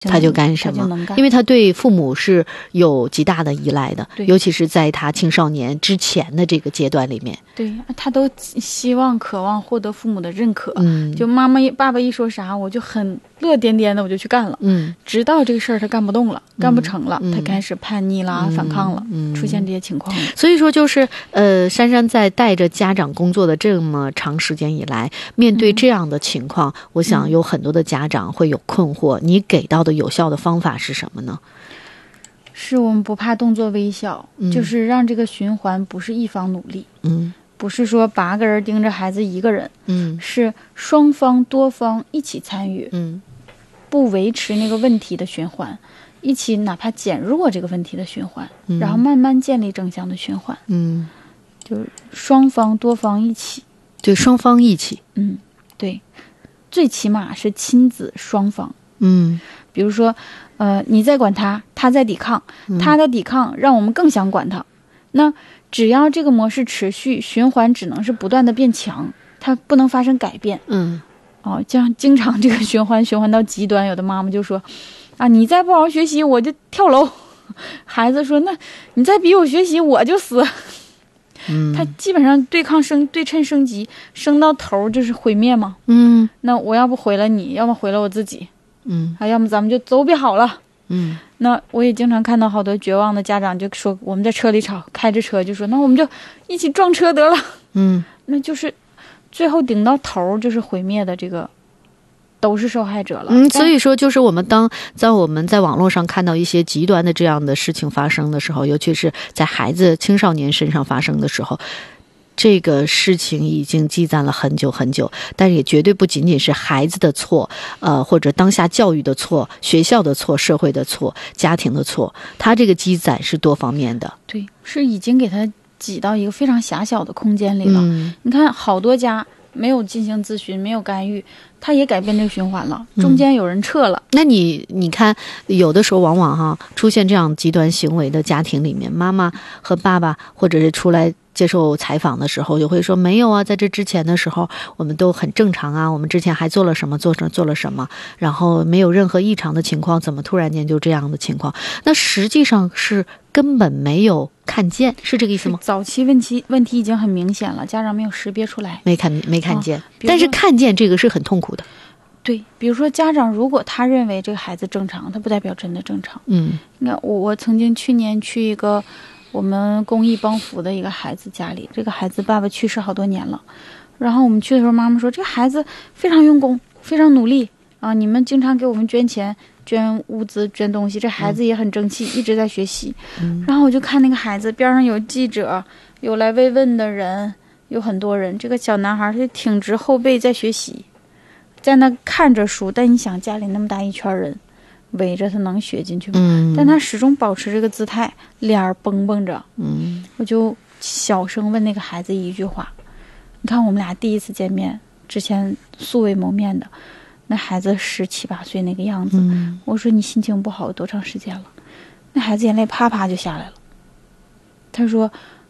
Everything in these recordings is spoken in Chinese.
他就干什么，因为他对父母是有极大的依赖的，尤其是在他青少年之前的这个阶段里面。 对，他都希望渴望获得父母的认可，就妈妈爸爸一说啥我就很乐颠颠的我就去干了，直到这个事儿他干不动了，干不成了，他开始叛逆啦，反抗了，出现这些情况。 所以说就是珊珊在带着家长工作的这么长时间以来，面对这样的情况，我想有很多的家长会有困惑，你给到的有效的方法是什么呢？ 是我们不怕动作微小，就是让这个循环不是一方努力，不是说8个人盯着孩子1个人，是双方多方一起参与，不维持那个问题的循环，一起哪怕减弱这个问题的循环，然后慢慢建立正向的循环，就是双方多方一起， 对，双方一起， 对，最起码是亲子双方，比如说你在管他，他在抵抗，他的抵抗让我们更想管他，那只要这个模式持续，循环只能是不断的变强，它不能发生改变。这样经常这个循环到极端，有的妈妈就说啊，你再不好好学习我就跳楼，孩子说那你再逼我学习我就死。他基本上对称升级，升到头就是毁灭嘛。那我要不毁了你，要么毁了我自己，要么咱们就都别好了。那我也经常看到好多绝望的家长就说，我们在车里吵，开着车就说那我们就一起撞车得了。那就是最后顶到头就是毁灭的，这个都是受害者了。 所以说就是我们在网络上看到一些极端的这样的事情发生的时候，尤其是在孩子青少年身上发生的时候，这个事情已经积攒了很久很久，但是也绝对不仅仅是孩子的错，或者当下教育的错，学校的错，社会的错，家庭的错，它这个积攒是多方面的。 对，是已经给他挤到一个非常狭小的空间里了。你看好多家没有进行咨询，没有干预，他也改变这个循环了，中间有人撤了。 那你看有的时候往往出现这样极端行为的家庭里面，妈妈和爸爸或者是出来接受采访的时候就会说，没有啊，在这之前的时候我们都很正常啊，我们之前还做了什么然后没有任何异常的情况，怎么突然间就这样的情况？那实际上是根本没有看见，是这个意思吗？ 早期问题已经很明显了，家长没有识别出来， 没看见，但是看见这个是很痛苦的。 对，比如说家长如果他认为这个孩子正常，他不代表真的正常。那我曾经去年去一个我们公益帮扶的一个孩子家里，这个孩子爸爸去世好多年了，然后我们去的时候，妈妈说这个孩子非常用功，非常努力啊，你们经常给我们捐钱、捐物资、捐东西，这孩子也很争气，一直在学习。然后我就看那个孩子边上有记者，有来慰问的人，有很多人，这个小男孩他就挺直后背在学习，在那看着书，但你想家里那么大一圈人围着他，能学进去吗？但他始终保持这个姿态，脸儿绷绷着。我就小声问那个孩子一句话，你看我们俩第一次见面之前素未谋面的，那孩子17、18岁那个样子，我说你心情不好多长时间了？那孩子眼泪啪啪就下来了。他说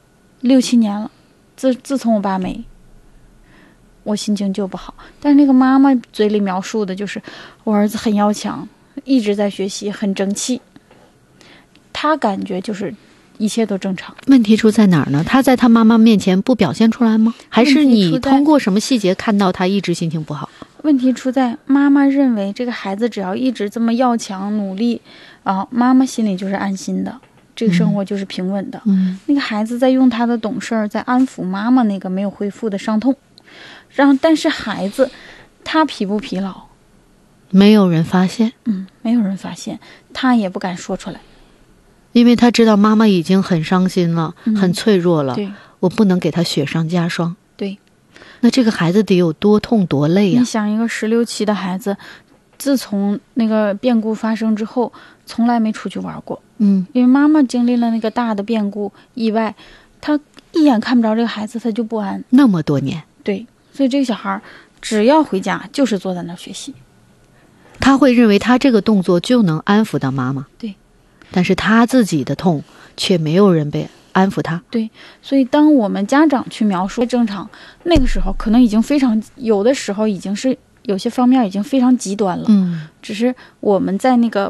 6、7年了，自从我爸没，我心情就不好。但是那个妈妈嘴里描述的就是我儿子很要强，一直在学习，很争气。他感觉就是一切都正常。 问题出在哪儿呢？他在他妈妈面前不表现出来吗？还是你通过什么细节看到他一直心情不好？ 问题出在妈妈认为这个孩子只要一直这么要强努力妈妈心里就是安心的，这个生活就是平稳的。那个孩子在用他的懂事在安抚妈妈那个没有恢复的伤痛，但是孩子他疲不疲劳？ 没有人发现。 没有人发现，他也不敢说出来， 因为他知道妈妈已经很伤心了，很脆弱了。 对， 我不能给他雪上加霜。 对， 那这个孩子得有多痛多累呀？ 你想一个16、7的孩子，自从那个变故发生之后，从来没出去玩过。因为妈妈经历了那个大的变故意外，他一眼看不着这个孩子，他就不安。 那么多年。 对，所以这个小孩只要回家就是坐在那儿学习。 他会认为他这个动作就能安抚到妈妈。 对， 但是他自己的痛却没有人被安抚他。 对，所以当我们家长去描述正常，那个时候可能已经非常，有的时候已经是有些方面已经非常极端了。只是我们在那个